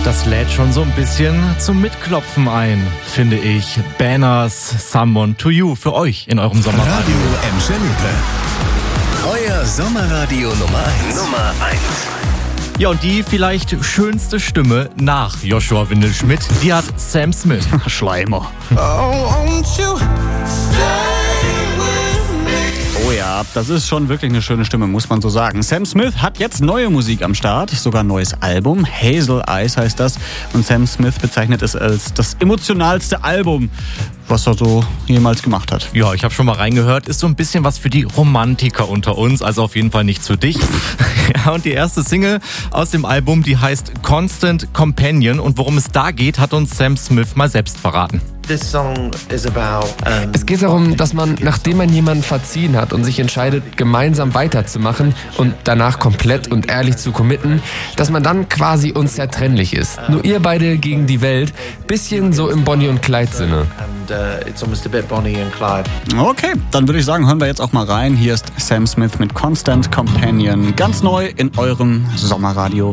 Das lädt schon so ein bisschen zum Mitklopfen ein, finde ich. Banners, Someone to You für euch in eurem Sommerradio. Radio Emscher-Lippe. Euer Sommerradio Nummer 1. Ja, und die vielleicht schönste Stimme nach Joshua Windelschmidt, die hat Sam Smith. Schleimer. Oh ja, das ist schon wirklich eine schöne Stimme, muss man so sagen. Sam Smith hat jetzt neue Musik am Start, sogar ein neues Album. Hazel Eyes heißt das. Und Sam Smith bezeichnet es als das emotionalste Album, was er so jemals gemacht hat. Ja, ich habe schon mal reingehört. Ist so ein bisschen was für die Romantiker unter uns, also auf jeden Fall nichts für dich. Ja, und die erste Single aus dem Album, die heißt Constant Companion. Und worum es da geht, hat uns Sam Smith mal selbst verraten. Es geht darum, dass man, nachdem man jemanden verziehen hat und sich entscheidet, gemeinsam weiterzumachen und danach komplett und ehrlich zu committen, dass man dann quasi unzertrennlich ist. Nur ihr beide gegen die Welt, bisschen so im Bonnie und Clyde Sinne. Okay, dann würde ich sagen, hören wir jetzt auch mal rein. Hier ist Sam Smith mit Constant Companion, ganz neu in eurem Sommerradio.